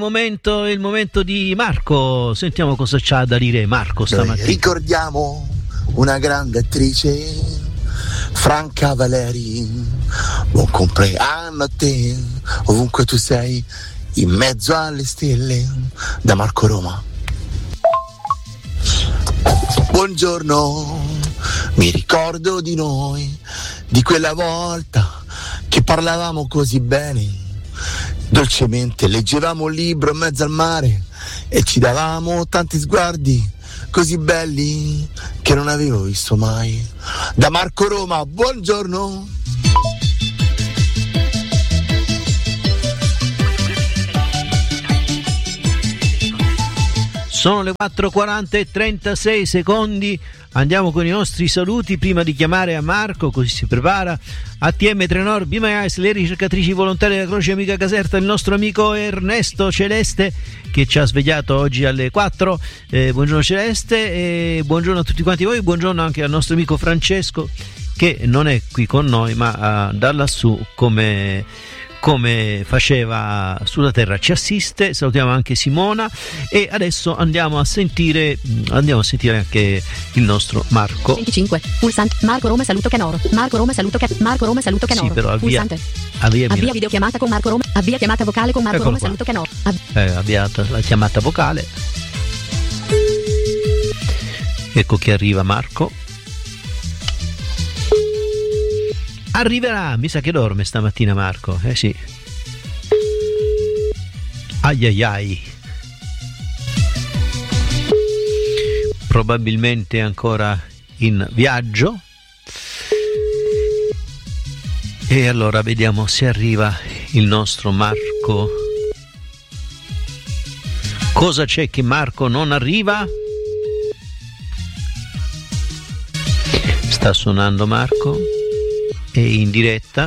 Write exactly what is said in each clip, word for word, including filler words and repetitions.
Momento, il momento di Marco, sentiamo cosa c'ha da dire Marco stamattina. Noi ricordiamo una grande attrice, Franca Valeri. Buon compleanno a te, ovunque tu sei, in mezzo alle stelle, da Marco Roma. Buongiorno, mi ricordo di noi, di quella volta che parlavamo così bene. Dolcemente leggevamo un libro in mezzo al mare e ci davamo tanti sguardi così belli che non avevo visto mai. Da Marco Roma, buongiorno. Sono le quattro e quaranta e trentasei secondi, andiamo con i nostri saluti prima di chiamare a Marco, così si prepara. A T M Trenor, Be My Eyes, le ricercatrici volontarie della Croce Amica Caserta, il nostro amico Ernesto Celeste che ci ha svegliato oggi alle quattro. Eh, buongiorno Celeste e buongiorno a tutti quanti voi, buongiorno anche al nostro amico Francesco che non è qui con noi ma uh, da lassù come... come faceva sulla terra ci assiste. Salutiamo anche Simona e adesso andiamo a sentire andiamo a sentire anche il nostro Marco. venticinque pulsante Marco Roma saluto Canoro. Marco Roma saluto Ca- Marco Roma saluto Canoro. Sì, però avvia, pulsante avvia, avvia videochiamata con Marco Roma. Avvia chiamata vocale con Marco Eccolo Roma qua. saluto Canoro. Av- eh, avviata la chiamata vocale. Ecco che arriva Marco. Arriverà, mi sa che dorme stamattina Marco, eh sì. Ai ai ai. Probabilmente ancora in viaggio. E allora vediamo se arriva il nostro Marco. Cosa c'è che Marco non arriva? Sta suonando Marco. È in diretta.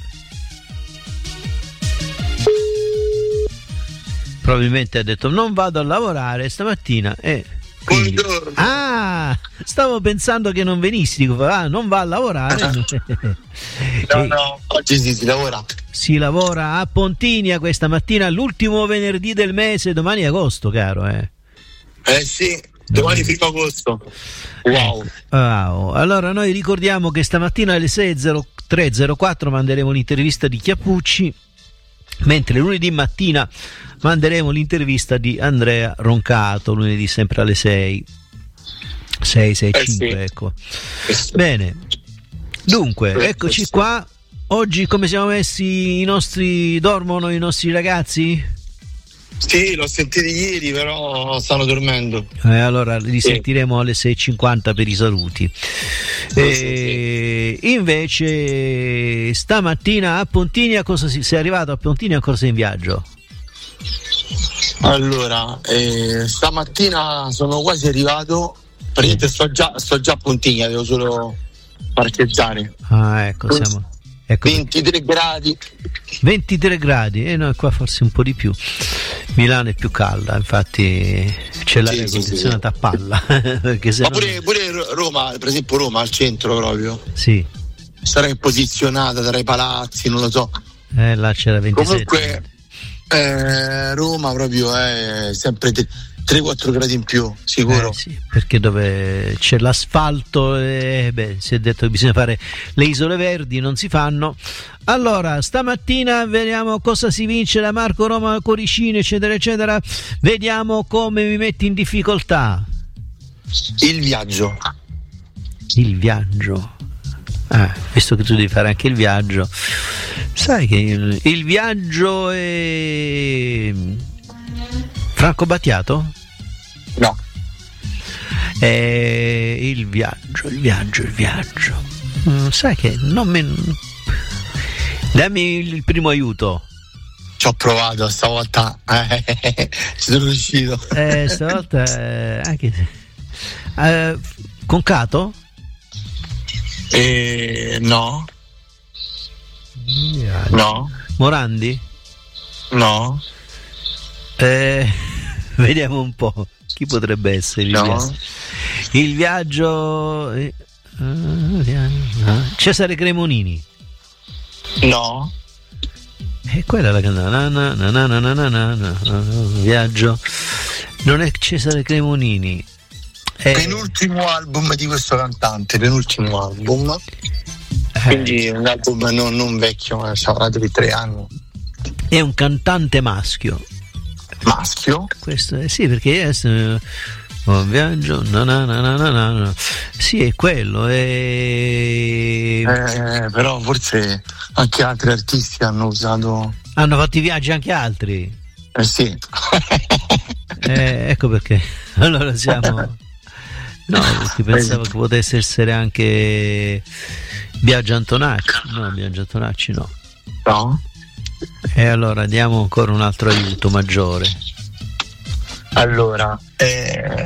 Probabilmente ha detto non vado a lavorare stamattina e quindi... Buongiorno. Ah, stavo pensando che non venissi, dico ah, non va a lavorare. No, no, oggi sì, si lavora. Si lavora a Pontinia questa mattina, l'ultimo venerdì del mese, domani è agosto, caro, eh. Eh sì, domani primo agosto. Wow. Wow. Allora noi ricordiamo che stamattina alle sei e zero tre zero quattro manderemo l'intervista di Chiappucci, mentre lunedì mattina manderemo l'intervista di Andrea Roncato, lunedì sempre alle sei sei sei Eh cinque, sì. ecco. Eh sì. Bene, dunque Eh eccoci sì. qua. Oggi come siamo messi? I nostri dormono i nostri ragazzi? Sì, l'ho sentito ieri, però stanno dormendo. Eh, allora li sentiremo alle sei e cinquanta per i saluti. E invece stamattina a Pontinia cosa si, sei arrivato a Pontinia, ancora sei in viaggio? Allora, eh, stamattina sono quasi arrivato, praticamente sto già, sto già a Pontigna, devo solo parcheggiare. Ah, ecco, siamo ecco, ventitré gradi. ventitré gradi e noi qua forse un po' di più. Milano è più calda, infatti c'è l'aria Sì, sì, condizionata sì. a palla. Perché se Ma no- pure, pure Roma, per esempio Roma al centro proprio, sì, sarà posizionata tra i palazzi, non lo so. eh, là c'era ventisette. Comunque eh, Roma proprio è sempre tre quattro gradi in più, sicuro. Eh, sì, perché dove c'è l'asfalto eh, beh, si è detto che bisogna fare le isole verdi, non si fanno. Allora stamattina vediamo cosa si vince da Marco Roma Cuoricino eccetera eccetera, vediamo come mi metti in difficoltà. Il viaggio. Il viaggio, ah, visto che tu devi fare anche il viaggio, sai che il, il viaggio è Franco Battiato? No. È il viaggio, il viaggio, il viaggio. Mm, sai che non mi... Dammi il primo aiuto. Ci ho provato stavolta, eh, ci sono riuscito. Eh, stavolta eh, anche eh, con Cato? Eh, no. No. Morandi? No. Eh, vediamo un po'. Chi potrebbe essere il No. viaggio? Il viaggio eh, Cesare Cremonini? No. Eh, quella è la canzone. Viaggio. Non è Cesare Cremonini. È... penultimo album di questo cantante, penultimo album. Eh. Quindi un album non, non vecchio, ma sarà di tre anni. È un cantante maschio. Maschio? Questo è sì, perché adesso oh, viaggio, na na na na na na. Sì, è quello. È... Eh, però forse anche altri artisti hanno usato. Hanno fatto i viaggi anche altri. Eh sì. eh, ecco perché. Allora siamo. No, perché pensavo che potesse essere anche Biagio Antonacci. No, Biagio Antonacci no. No? E allora diamo ancora un altro aiuto maggiore. Allora, eh...